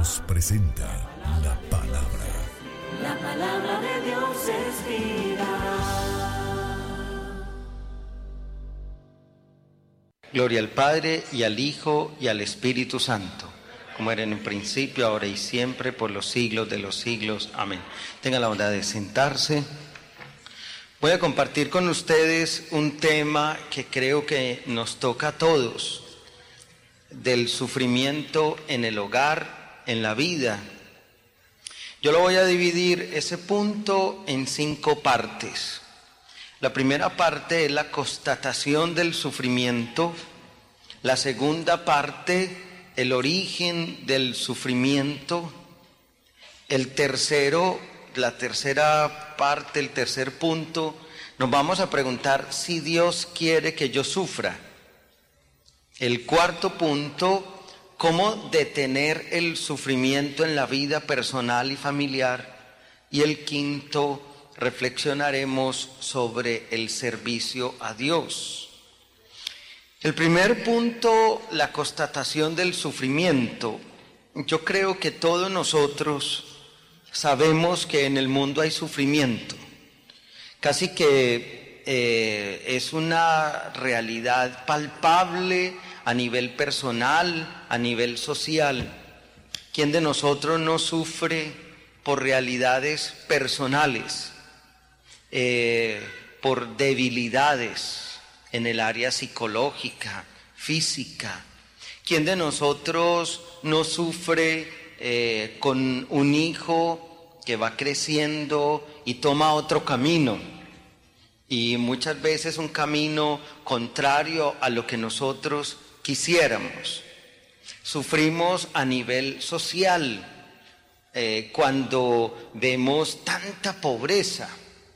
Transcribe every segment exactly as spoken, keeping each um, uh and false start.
Radios presenta la palabra. La palabra de Dios es vida. Gloria al Padre, y al Hijo, y al Espíritu Santo, como era en un principio, ahora y siempre, por los siglos de los siglos. Amén. Tengan la bondad de sentarse. Voy a compartir con ustedes un tema que creo que nos toca a todos, del sufrimiento en el hogar, en la vida. Yo lo voy a dividir ese punto en cinco partes. La primera parte es la constatación del sufrimiento. La segunda parte, el origen del sufrimiento. El tercero, la tercera parte, el tercer punto, nos vamos a preguntar si Dios quiere que yo sufra. El cuarto punto, cómo detener el sufrimiento en la vida personal y familiar. Y el quinto, reflexionaremos sobre el servicio a Dios. El primer punto, la constatación del sufrimiento. Yo creo que todos nosotros sabemos que en el mundo hay sufrimiento. Casi que eh, es una realidad palpable a nivel personal, a nivel social. ¿Quién de nosotros no sufre por realidades personales? Eh, por debilidades en el área psicológica, física. ¿Quién de nosotros no sufre eh, con un hijo que va creciendo y toma otro camino? Y muchas veces un camino contrario a lo que nosotros quisiéramos. Sufrimos a nivel social eh, cuando vemos tanta pobreza,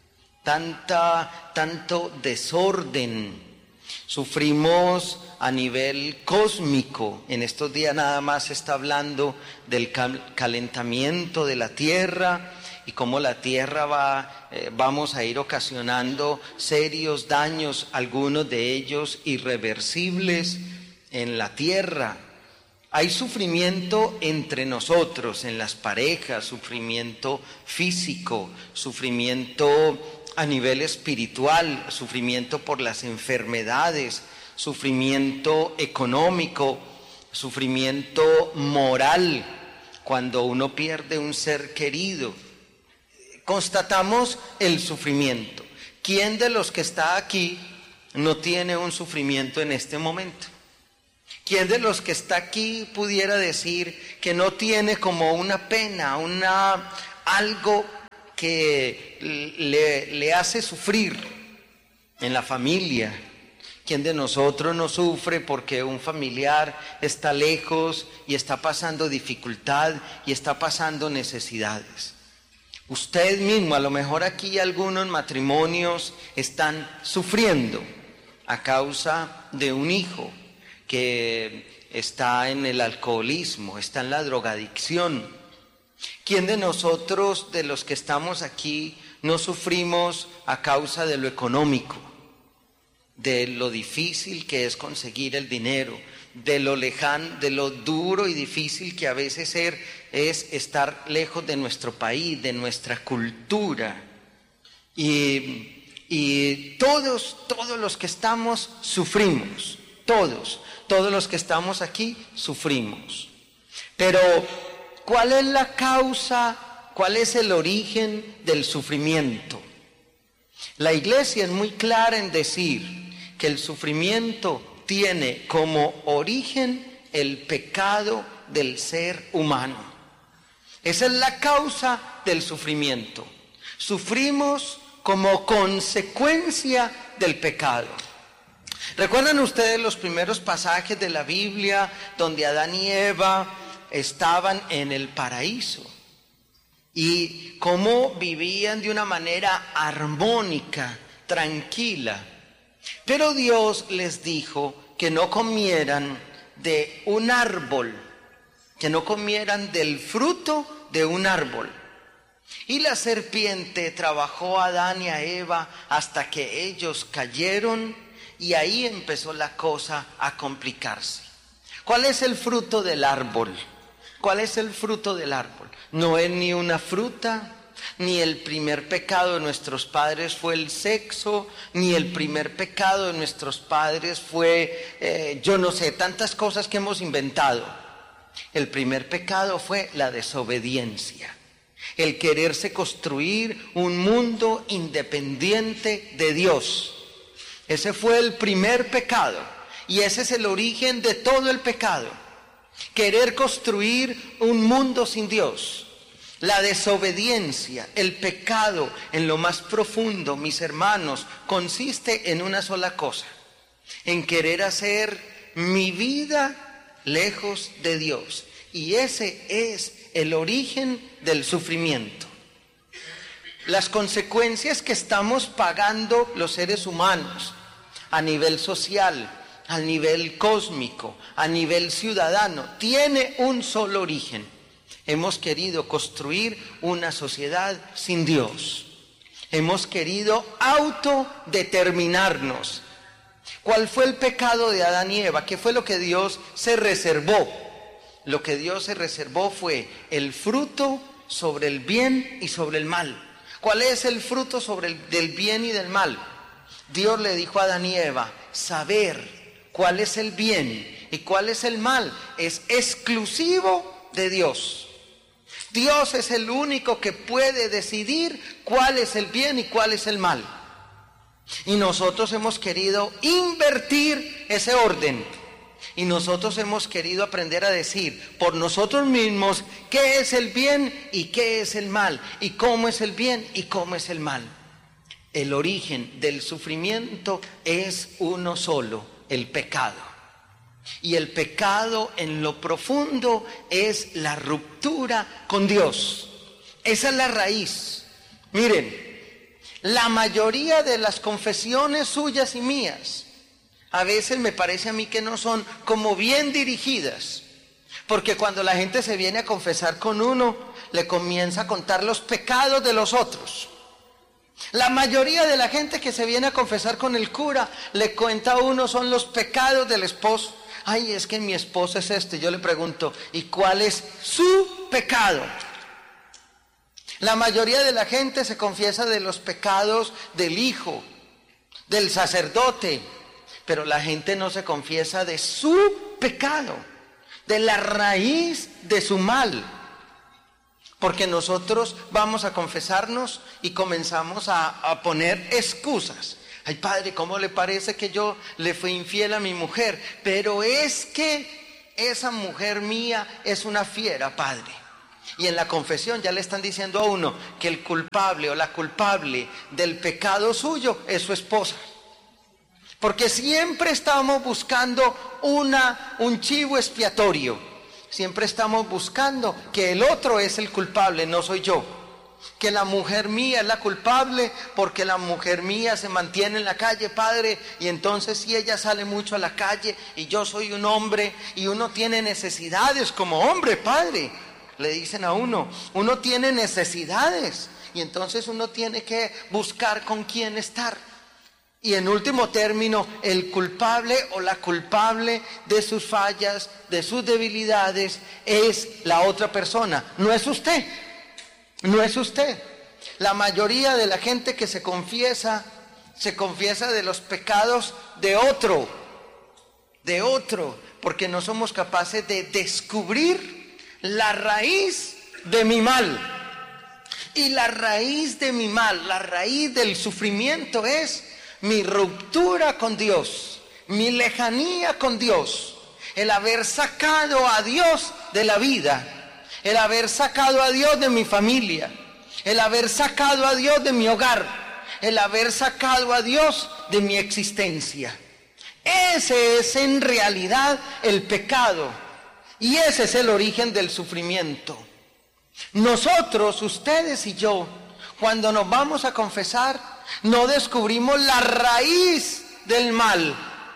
tanta, tanto desorden. Sufrimos a nivel cósmico. En estos días nada más se está hablando del cal- calentamiento de la tierra y cómo la tierra va, eh, vamos a ir ocasionando serios daños, algunos de ellos irreversibles en la tierra. Hay sufrimiento entre nosotros, en las parejas, sufrimiento físico, sufrimiento a nivel espiritual, sufrimiento por las enfermedades, sufrimiento económico, sufrimiento moral, cuando uno pierde un ser querido. Constatamos el sufrimiento. ¿Quién de los que está aquí no tiene un sufrimiento en este momento? ¿Quién de los que está aquí pudiera decir que no tiene como una pena, una algo que le, le hace sufrir en la familia? ¿Quién de nosotros no sufre porque un familiar está lejos y está pasando dificultad y está pasando necesidades? Usted mismo, a lo mejor aquí algunos matrimonios están sufriendo a causa de un hijo que está en el alcoholismo, está en la drogadicción. ¿Quién de nosotros, de los que estamos aquí, no sufrimos a causa de lo económico, de lo difícil que es conseguir el dinero, de lo lejano, de lo duro y difícil que a veces ser, es estar lejos de nuestro país, de nuestra cultura? Y, y todos, todos los que estamos sufrimos, todos, todos los que estamos aquí sufrimos. Pero ¿cuál es la causa? ¿Cuál es el origen del sufrimiento? La Iglesia es muy clara en decir que el sufrimiento tiene como origen el pecado del ser humano. Esa es la causa del sufrimiento. Sufrimos como consecuencia del pecado. ¿Recuerdan ustedes los primeros pasajes de la Biblia donde Adán y Eva estaban en el paraíso y cómo vivían de una manera armónica, tranquila? Pero Dios les dijo que no comieran de un árbol, que no comieran del fruto de un árbol. Y la serpiente trabajó a Adán y a Eva hasta que ellos cayeron, y ahí empezó la cosa a complicarse. ¿Cuál es el fruto del árbol? ¿Cuál es el fruto del árbol? No es ni una fruta, ni el primer pecado de nuestros padres fue el sexo, ni el primer pecado de nuestros padres fue, eh, yo no sé, tantas cosas que hemos inventado. El primer pecado fue la desobediencia, el quererse construir un mundo independiente de Dios. Ese fue el primer pecado y ese es el origen de todo el pecado. Querer construir un mundo sin Dios. La desobediencia, el pecado en lo más profundo, mis hermanos, consiste en una sola cosa, en querer hacer mi vida lejos de Dios. Y ese es el origen del sufrimiento. Las consecuencias que estamos pagando los seres humanos a nivel social, a nivel cósmico, a nivel ciudadano, tiene un solo origen. Hemos querido construir una sociedad sin Dios. Hemos querido autodeterminarnos. ¿Cuál fue el pecado de Adán y Eva? ¿Qué fue lo que Dios se reservó? Lo que Dios se reservó fue el fruto sobre el bien y sobre el mal. ¿Cuál es el fruto sobre el, del bien y del mal? Dios le dijo a Adán y Eva, saber cuál es el bien y cuál es el mal es exclusivo de Dios. Dios es el único que puede decidir cuál es el bien y cuál es el mal. Y nosotros hemos querido invertir ese orden. Y nosotros hemos querido aprender a decir por nosotros mismos qué es el bien y qué es el mal. Y cómo es el bien y cómo es el mal. El origen del sufrimiento es uno solo, el pecado. Y el pecado en lo profundo es la ruptura con Dios. Esa es la raíz. Miren, la mayoría de las confesiones suyas y mías, a veces me parece a mí que no son como bien dirigidas. Porque cuando la gente se viene a confesar con uno, le comienza a contar los pecados de los otros. La mayoría de la gente que se viene a confesar con el cura, le cuenta a uno son los pecados del esposo. Ay, es que mi esposo es este. Yo le pregunto, ¿y cuál es su pecado? La mayoría de la gente se confiesa de los pecados del hijo, del sacerdote, pero la gente no se confiesa de su pecado, de la raíz de su mal. Porque nosotros vamos a confesarnos y comenzamos a, a poner excusas. Ay, padre, ¿cómo le parece que yo le fui infiel a mi mujer? Pero es que esa mujer mía es una fiera, padre. Y en la confesión ya le están diciendo a uno que el culpable o la culpable del pecado suyo es su esposa. Porque siempre estamos buscando una, un chivo expiatorio. Siempre estamos buscando que el otro es el culpable, no soy yo. Que la mujer mía es la culpable porque la mujer mía se mantiene en la calle, padre, y entonces si ella sale mucho a la calle y yo soy un hombre y uno tiene necesidades como hombre, padre, le dicen a uno, uno tiene necesidades y entonces uno tiene que buscar con quién estar. Y en último término, el culpable o la culpable de sus fallas, de sus debilidades, es la otra persona, no es usted. No es usted. La mayoría de la gente que se confiesa, se confiesa de los pecados de otro, de otro, porque no somos capaces de descubrir la raíz de mi mal. Y la raíz de mi mal, la raíz del sufrimiento es mi ruptura con Dios, mi lejanía con Dios, el haber sacado a Dios de la vida. El haber sacado a Dios de mi familia, el haber sacado a Dios de mi hogar, el haber sacado a Dios de mi existencia. Ese es en realidad el pecado y ese es el origen del sufrimiento. Nosotros, ustedes y yo, cuando nos vamos a confesar, no descubrimos la raíz del mal,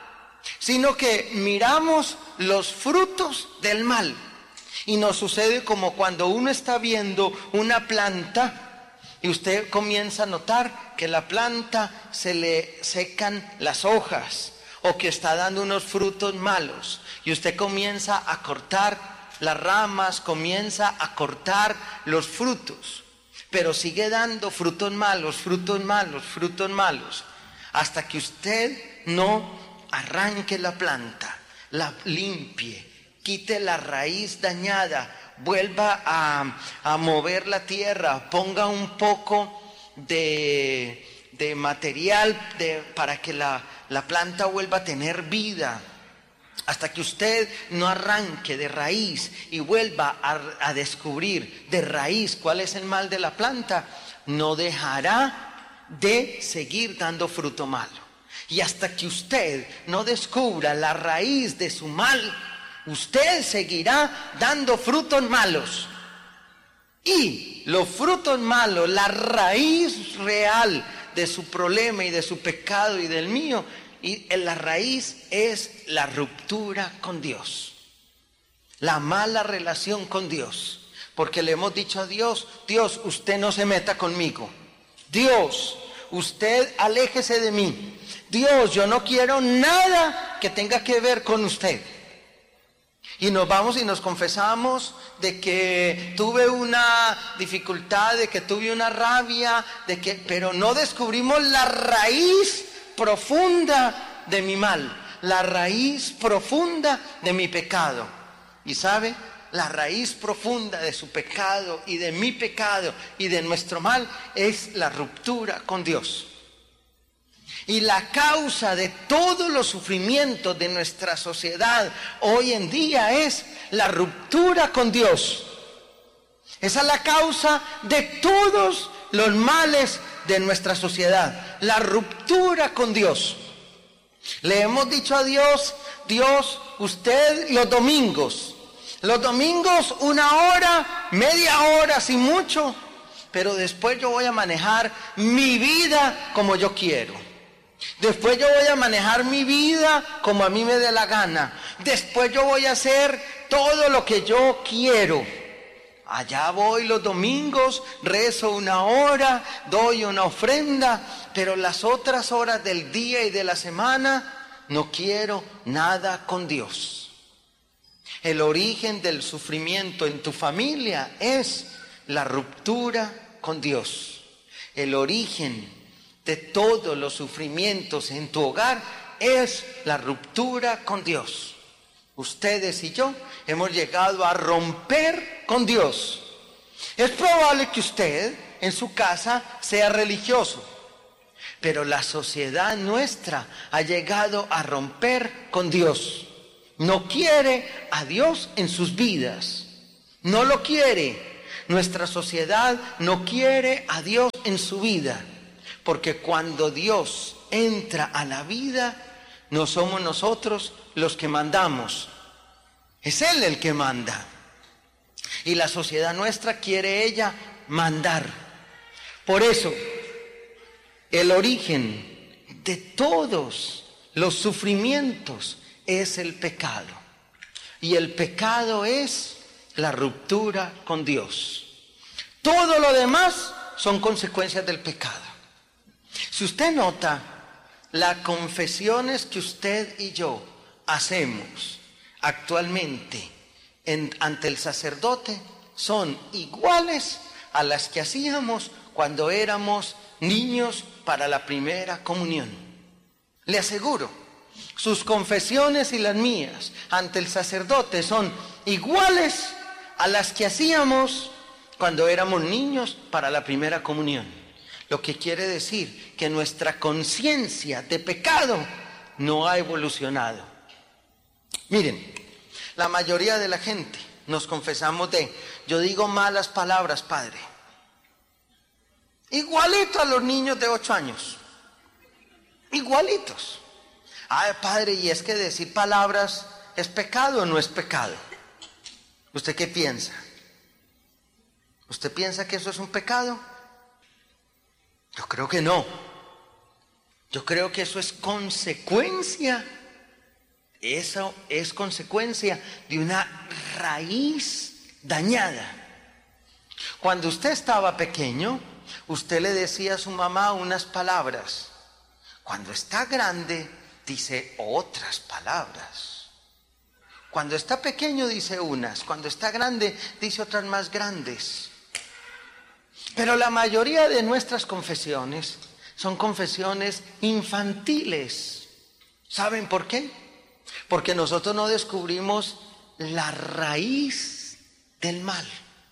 sino que miramos los frutos del mal. Y nos sucede como cuando uno está viendo una planta y usted comienza a notar que la planta se le secan las hojas o que está dando unos frutos malos y usted comienza a cortar las ramas, comienza a cortar los frutos, pero sigue dando frutos malos, frutos malos, frutos malos, hasta que usted no arranque la planta, la limpie, quite la raíz dañada, vuelva a, a mover la tierra, ponga un poco de, de material de, para que la, la planta vuelva a tener vida, hasta que usted no arranque de raíz y vuelva a, a descubrir de raíz cuál es el mal de la planta, no dejará de seguir dando fruto malo. Y hasta que usted no descubra la raíz de su mal, usted seguirá dando frutos malos. Y los frutos malos, la raíz real de su problema y de su pecado y del mío, y la raíz es la ruptura con Dios, la mala relación con Dios, porque le hemos dicho a Dios: Dios, usted no se meta conmigo, Dios, usted aléjese de mí, Dios, yo no quiero nada que tenga que ver con usted. Y nos vamos y nos confesamos de que tuve una dificultad, de que tuve una rabia, de que, pero no descubrimos la raíz profunda de mi mal, la raíz profunda de mi pecado. Y sabe, la raíz profunda de su pecado y de mi pecado y de nuestro mal es la ruptura con Dios. Y la causa de todos los sufrimientos de nuestra sociedad hoy en día es la ruptura con Dios. Esa es la causa de todos los males de nuestra sociedad, la ruptura con Dios. Le hemos dicho a Dios: Dios, usted los domingos, los domingos una hora, media hora, sin mucho, pero después yo voy a manejar mi vida como yo quiero. Después yo voy a manejar mi vida como a mí me dé la gana. Después yo voy a hacer todo lo que yo quiero. Allá voy los domingos, rezo una hora, doy una ofrenda, pero las otras horas del día y de la semana no quiero nada con Dios. El origen del sufrimiento en tu familia es la ruptura con Dios. El origen de todos los sufrimientos en tu hogar es la ruptura con Dios. Ustedes y yo hemos llegado a romper con Dios. Es probable que usted en su casa sea religioso, pero la sociedad nuestra ha llegado a romper con Dios. No quiere a Dios en sus vidas, no lo quiere. Nuestra sociedad no quiere a Dios en su vida, porque cuando Dios entra a la vida, no somos nosotros los que mandamos, es Él el que manda. Y la sociedad nuestra quiere ella mandar. Por eso, el origen de todos los sufrimientos es el pecado. Y el pecado es la ruptura con Dios. Todo lo demás son consecuencias del pecado. Si usted nota, las confesiones que usted y yo hacemos actualmente en, ante el sacerdote son iguales a las que hacíamos cuando éramos niños para la primera comunión. Le aseguro, sus confesiones y las mías ante el sacerdote son iguales a las que hacíamos cuando éramos niños para la primera comunión. Lo que quiere decir que nuestra conciencia de pecado no ha evolucionado. Miren, la mayoría de la gente nos confesamos de: yo digo malas palabras, padre. Igualito a los niños de ocho años. Igualitos. Ay, padre, ¿y es que decir palabras es pecado o no es pecado? ¿Usted qué piensa? ¿Usted piensa que eso es un pecado? Yo creo que no. Yo creo que eso es consecuencia. Eso es consecuencia de una raíz dañada. Cuando usted estaba pequeño, usted le decía a su mamá unas palabras. Cuando está grande, dice otras palabras. Cuando está pequeño dice unas, cuando está grande dice otras más grandes. Pero la mayoría de nuestras confesiones son confesiones infantiles. ¿Saben por qué? Porque nosotros no descubrimos la raíz del mal.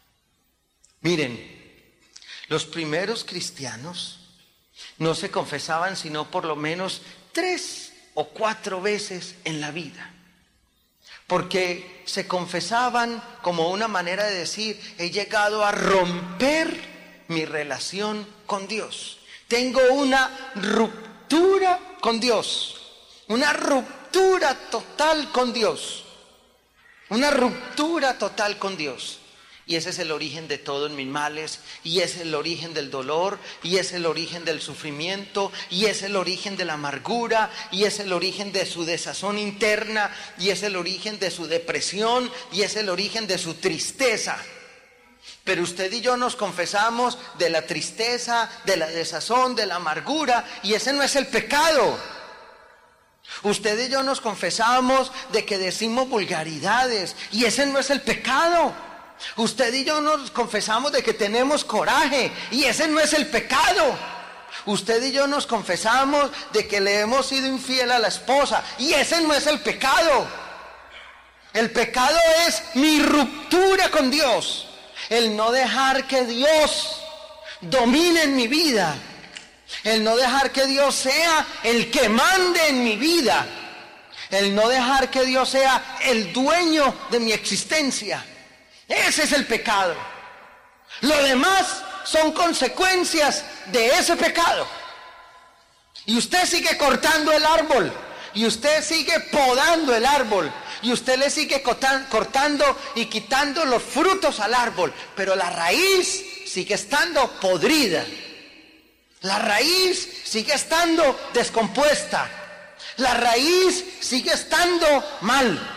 Miren, los primeros cristianos no se confesaban sino por lo menos tres o cuatro veces en la vida. Porque se confesaban como una manera de decir, he llegado a romper mi relación con Dios. Tengo una ruptura con Dios. Una ruptura total con Dios. Una ruptura total con Dios. Y ese es el origen de todos mis males, y es el origen del dolor, y es el origen del sufrimiento, y es el origen de la amargura, y es el origen de su desazón interna, y es el origen de su depresión, y es el origen de su tristeza. Pero usted y yo nos confesamos de la tristeza, de la desazón, de la amargura, y ese no es el pecado. Usted y yo nos confesamos de que decimos vulgaridades, y ese no es el pecado. Usted y yo nos confesamos de que tenemos coraje, y ese no es el pecado. Usted y yo nos confesamos de que le hemos sido infiel a la esposa, y ese no es el pecado. El pecado es mi ruptura con Dios, el no dejar que Dios domine en mi vida, el no dejar que Dios sea el que mande en mi vida, el no dejar que Dios sea el dueño de mi existencia. Ese es el pecado. Lo demás son consecuencias de ese pecado. Y usted sigue cortando el árbol, y usted sigue podando el árbol, y usted le sigue cortando y quitando los frutos al árbol, pero la raíz sigue estando podrida. La raíz sigue estando descompuesta. La raíz sigue estando mal.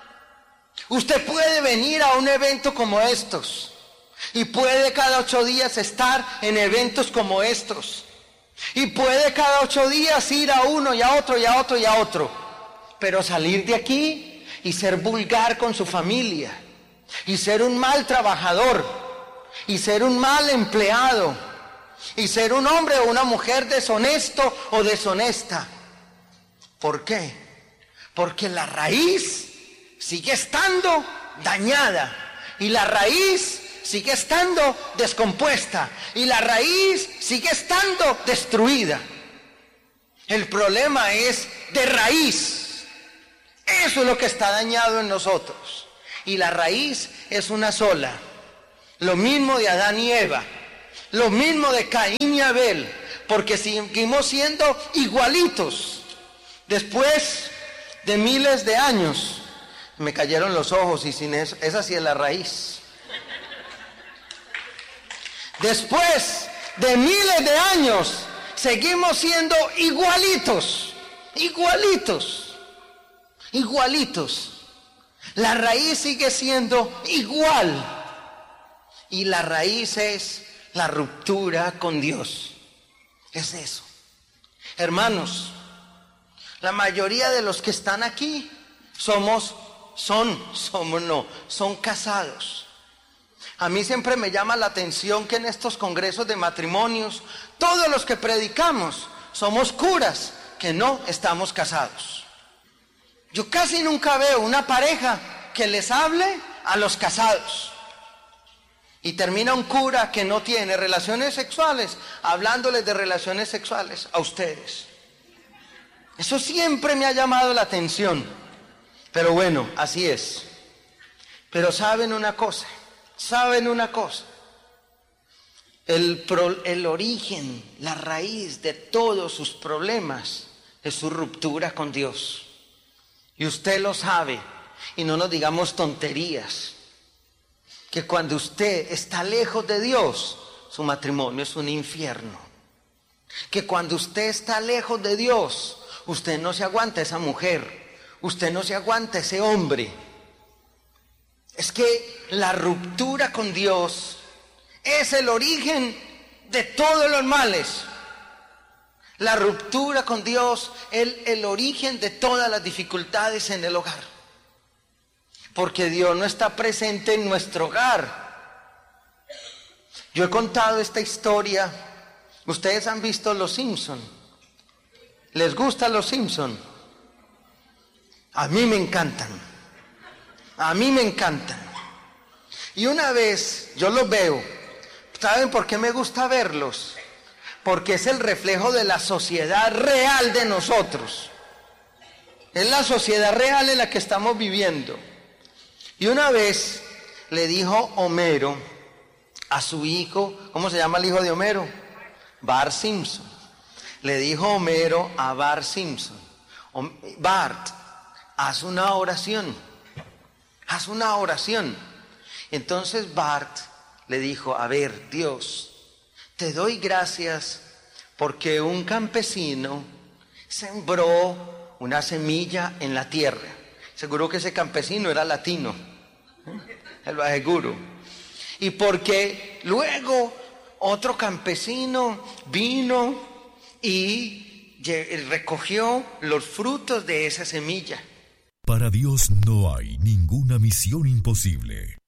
Usted puede venir a un evento como estos, y puede cada ocho días estar en eventos como estos, y puede cada ocho días ir a uno y a otro y a otro y a otro, pero salir de aquí y ser vulgar con su familia, y ser un mal trabajador, y ser un mal empleado, y ser un hombre o una mujer deshonesto o deshonesta. ¿Por qué? Porque la raíz sigue estando dañada, y la raíz sigue estando descompuesta, y la raíz sigue estando destruida. El problema es de raíz. Eso es lo que está dañado en nosotros, y la raíz es una sola. Lo mismo de Adán y Eva, lo mismo de Caín y Abel, porque seguimos siendo igualitos. Después de miles de años, me cayeron los ojos, y sin eso, esa sí es la raíz. Después de miles de años, seguimos siendo igualitos, igualitos, igualitos. La raíz sigue siendo igual, y la raíz es la ruptura con Dios. Es eso. Hermanos, la mayoría de los que están aquí somos Son, somos no, son casados. A mí siempre me llama la atención que en estos congresos de matrimonios, todos los que predicamos somos curas que no estamos casados. Yo casi nunca veo una pareja que les hable a los casados. Y termina un cura que no tiene relaciones sexuales, hablándoles de relaciones sexuales a ustedes. Eso siempre me ha llamado la atención. Pero bueno, así es. Pero saben una cosa, saben una cosa. El, pro, el origen, la raíz de todos sus problemas es su ruptura con Dios. Y usted lo sabe, y no nos digamos tonterías. Que cuando usted está lejos de Dios, su matrimonio es un infierno. Que cuando usted está lejos de Dios, usted no se aguanta esa mujer. Usted no se aguanta ese hombre. Es que la ruptura con Dios es el origen de todos los males. La ruptura con Dios es el, el origen de todas las dificultades en el hogar. porque Dios no está presente en nuestro hogar. Yo he contado esta historia. Ustedes han visto Los Simpson. ¿Les gustan Los Simpson? A mí me encantan. A mí me encantan. Y una vez yo los veo. ¿Saben por qué me gusta verlos? Porque es el reflejo de la sociedad real de nosotros. Es la sociedad real en la que estamos viviendo. Y una vez le dijo Homero a su hijo, ¿cómo se llama el hijo de Homero? Bart Simpson. Le dijo Homero a Bart Simpson: Bart, haz una oración. Haz una oración. Entonces Bart le dijo: a ver, Dios, te doy gracias porque un campesino sembró una semilla en la tierra. Seguro que ese campesino era latino, ¿eh? El seguro. Y porque luego otro campesino vino y recogió los frutos de esa semilla. Para Dios no hay ninguna misión imposible.